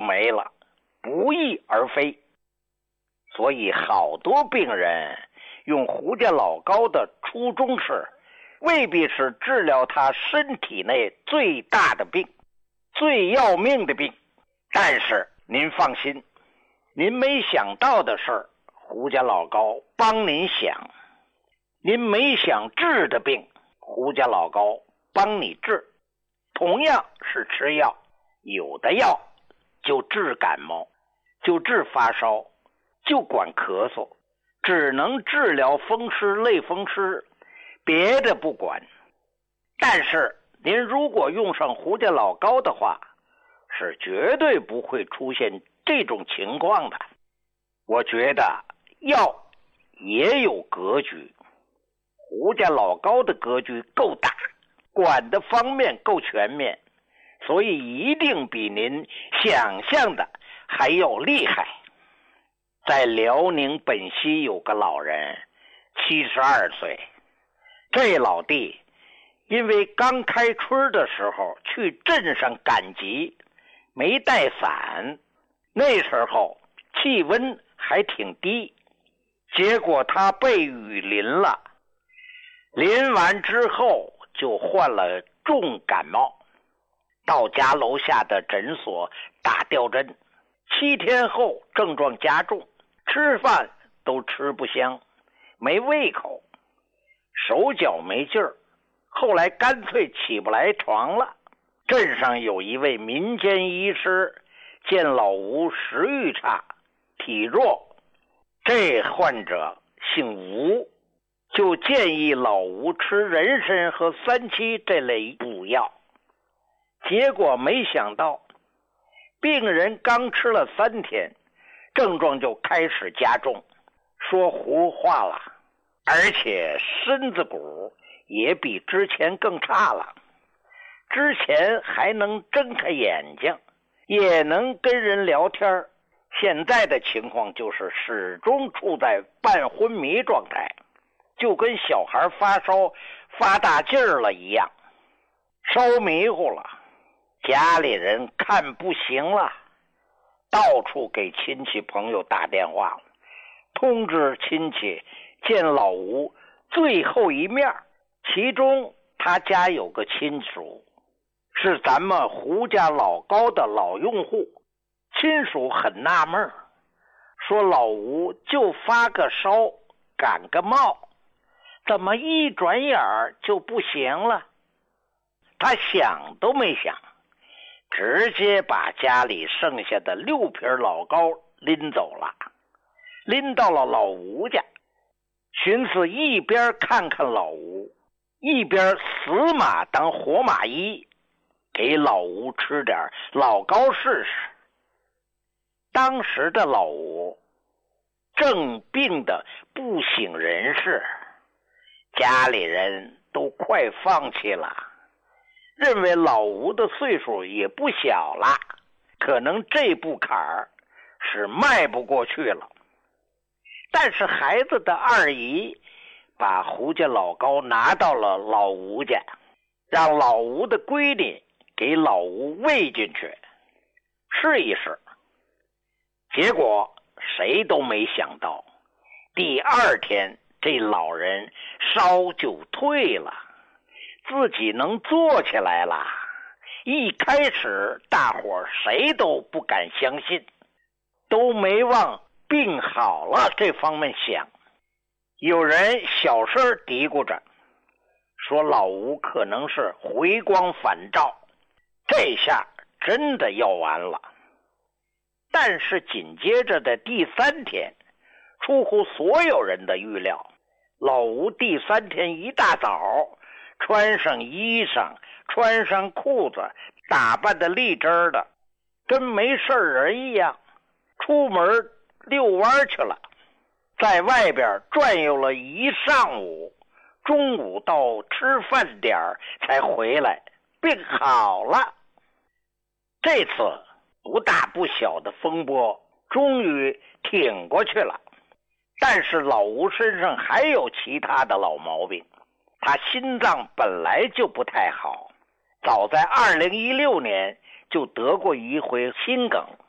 没了，不翼而飞。所以好多病人用胡家老高的初衷是，未必是治疗他身体内最大的病，最要命的病。但是您放心，您没想到的事儿，胡家老高帮您想；您没想治的病，胡家老高帮你治。同样是吃药，有的药就治感冒，就治发烧，就管咳嗽，只能治疗风湿类风湿，别的不管。但是您如果用上胡家老高的话，是绝对不会出现这种情况的。我觉得药也有格局，胡家老高的格局够大，管的方面够全面，所以一定比您想象的还要厉害。在辽宁本溪有个老人，72岁，这老弟因为刚开春的时候去镇上赶集，没带伞，那时候气温还挺低，结果他被雨淋了，淋完之后就患了重感冒，到家楼下的诊所打吊针，7天后症状加重，吃饭都吃不香，没胃口，手脚没劲儿，后来干脆起不来床了。镇上有一位民间医师见老吴食欲差，体弱，这患者姓吴，就建议老吴吃人参和3七这类补药。结果没想到病人刚吃了3天，症状就开始加重，说胡话了，而且身子骨也比之前更差了。之前还能睁开眼睛，也能跟人聊天，现在的情况就是始终处在半昏迷状态，就跟小孩发烧发大劲儿了一样，烧迷糊了。家里人看不行了，到处给亲戚朋友打电话，通知亲戚见老吴最后一面。其中他家有个亲属是咱们胡家老高的老用户，亲属很纳闷，说老吴就发个烧感个冒，怎么一转眼就不行了？他想都没想，直接把家里剩下的6瓶老高拎走了，拎到了老吴家，寻思一边看看老吴，一边死马当活马医，给老吴吃点老高试试。当时的老吴正病得不省人事，家里人都快放弃了，认为老吴的岁数也不小了，可能这步坎儿是迈不过去了。但是孩子的二姨把胡家老高拿到了老吴家，让老吴的闺女给老吴喂进去试一试。结果谁都没想到，第2天这老人烧就退了，自己能坐起来了。一开始大伙谁都不敢相信，都没往病好了这方面想。有人小声嘀咕着说老吴可能是回光返照，这下真的要完了。但是紧接着的第3天，出乎所有人的预料，老吴第3天一大早穿上衣裳，穿上裤子，打扮得立正的，跟没事人一样，出门遛弯去了，在外边转悠了一上午，中午到吃饭点才回来，病好了。这次不大不小的风波终于挺过去了，但是老吴身上还有其他的老毛病。他心脏本来就不太好，早在2016年就得过一回心梗，